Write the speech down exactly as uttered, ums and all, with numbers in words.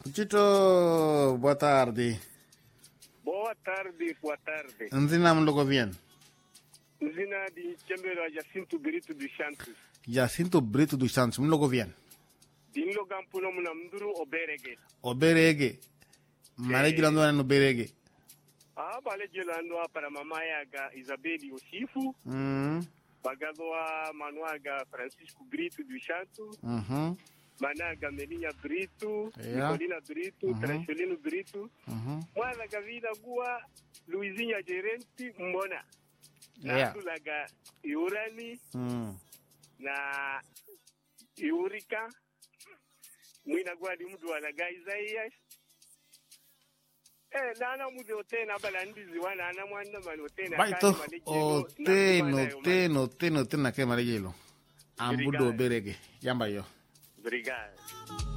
Tito, boa tarde. Boa tarde, boa tarde. Nzina mlogo bien. Nzina di Chembero Jacinto Brito dos Santos. Jacinto Brito dos Santos, mlogo bien. Dinlo gampuno muna mduru oberege. Oberege. Mane gilando no berege. Ah, bale gilando para mama yaga Isabeli Osifu. Mm. Bagadoa Manuaga Francisco Brito dos Santos. Mhm. Managa Melinha Brito, Yeah. Nicolina Brito, Mhm. Transolino Brito. Mhm. Mwana gavida gua Luizinha Gerenti Mbona. Yeah. Na laga Iurani Mm. na Iurika. Mwina gwadi mdu wanaga Isaias. Eh, nana mudi otena bala ndizi wana ana mwana mani otena. Baito, oteno, teno, teno, tena ke maregelo. Ambudo berege. Yamba yo. Obrigado.